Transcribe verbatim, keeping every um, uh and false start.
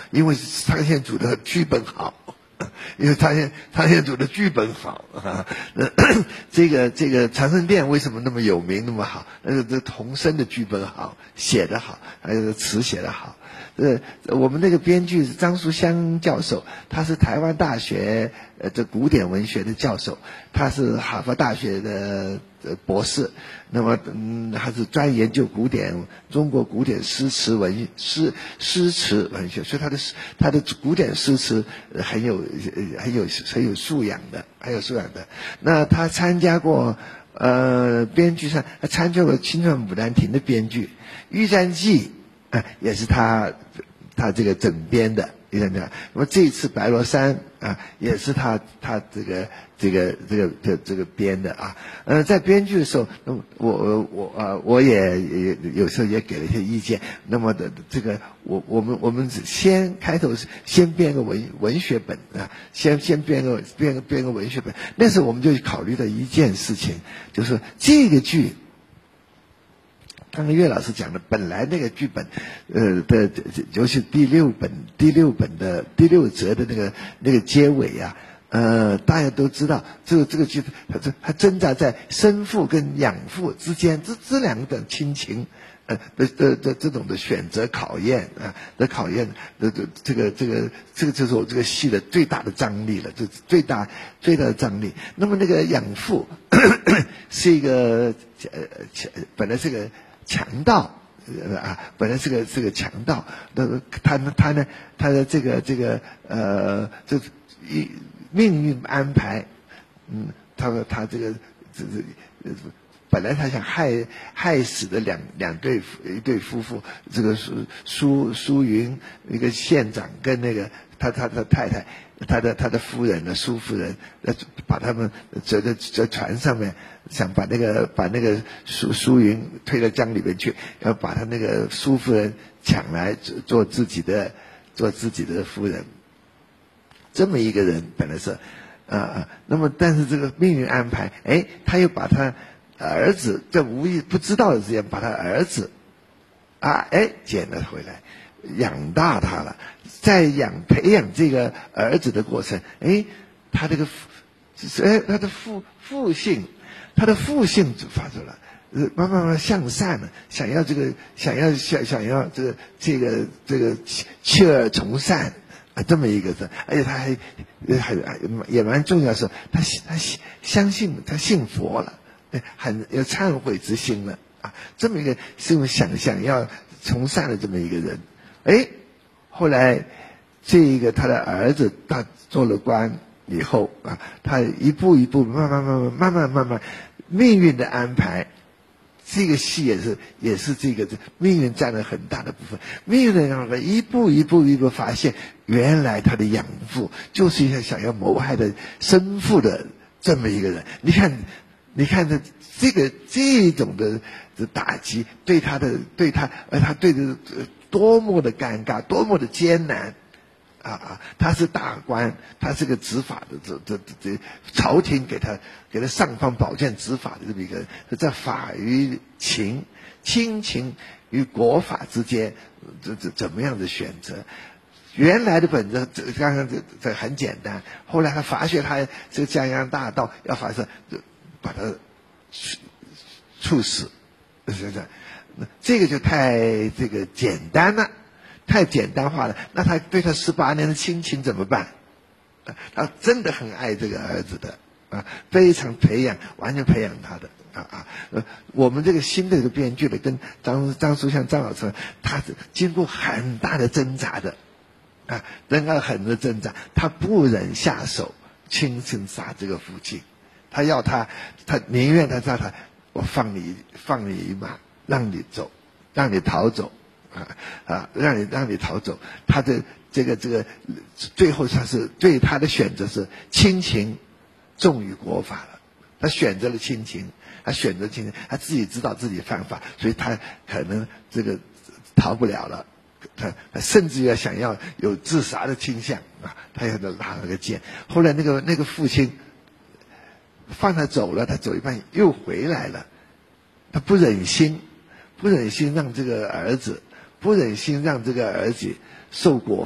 因为汤显祖的剧本好。因为汤显汤显祖的剧本好啊，这个这个长生殿为什么那么有名那么好？那个这童生的剧本好，写得好，还有词写得好。呃，我们那个编剧是张淑香教授，他是台湾大学呃这古典文学的教授，他是哈佛大学的呃博士，那么嗯他是专研究古典中国古典诗词文诗诗词文学，所以他的他的古典诗词很有很有很有素养的，很有素养的。那他参加过呃编剧上，他参加过《青春牡丹亭》的编剧，《玉簪记》啊、呃、也是他他这个整编的。你看看，那么这一次白罗山啊，也是他他这个这个这个这这个编的啊。呃，在编剧的时候，那么我我啊我也也有时候也给了一些意见。那么的这个我我们我们先开头先编个文文学本啊，先先编个编个编个文学本。那时候我们就考虑到一件事情，就是说这个剧。刚刚岳老师讲的，本来那个剧本，呃的，尤其第六本第六本的第六则的那个那个结尾啊，呃，大家都知道，这个这个剧它这它挣扎在生父跟养父之间，这这两个亲情，呃的的的这种的选择考验啊的考验，的的这个这个这个就是我这个戏的最大的张力了，这最大最大的张力。那么那个养父是一个呃本来是个。强盗啊，本来是个是个强盗，那他他呢，他的这个这个呃，这一命运安排，嗯，他他这个这这本来他想害害死的两两对一对夫妇，这个苏苏苏云一个县长跟那个他他的太太，他的他的夫人呢苏夫人，呃，把他们折在在船上面。想把那个把那个苏苏云推到江里面去，要把他那个苏夫人抢来做自己的做自己的夫人。这么一个人本来是，呃，那么但是这个命运安排，哎，他又把他儿子在无意不知道的之间把他儿子啊，哎捡了回来，养大他了。在养培养这个儿子的过程，哎，他这个哎他的父父性。他的父性就发出了，呃，慢慢慢向善了，想要这个，想要想想要这个这个这个弃恶从善啊，这么一个人，而且他还还也蛮重要的是，他他相信他信佛了，很有忏悔之心了啊，这么一个是用想想要从善的这么一个人，哎，后来这一个他的儿子他做了官以后啊，他一步一步慢慢慢慢慢慢慢慢。命运的安排，这个戏也是也是这个命运占了很大的部分。命运的安排一步一步一步发现，原来他的养父就是一个想要谋害的生父的这么一个人。你看，你看这这个这种的打击，对他的对他，而他对的多么的尴尬，多么的艰难。啊啊！他是大官，他是个执法的，这这这朝廷给他给他尚方宝剑执法的这么一个人，在法与情、亲情与国法之间，这这怎么样的选择？原来的本子这刚刚这这很简单，后来他发现他这个江洋大盗要发射，把他处处死，是这样，这个就太这个简单了。太简单化了，那他对他十八年的亲情怎么办？他真的很爱这个儿子的啊，非常培养，完全培养他的啊啊！呃，我们这个新的这个编剧的跟张张淑香张老师，他是经过很大的挣扎的啊，经过很多挣扎，他不忍下手亲自杀这个父亲，他要他，他宁愿他杀他，我放你放你一马，让你走，让你逃走。啊啊！让你让你逃走，他的这个这个，最后他是对他的选择是亲情重于国法了。他选择了亲情，他选择亲情，他自己知道自己犯法，所以他可能这个逃不了了。他他甚至要想要有自杀的倾向啊！他要拿那个剑。后来那个那个父亲放他走了，他走一半又回来了，他不忍心，不忍心让这个儿子。不忍心让这个儿子受过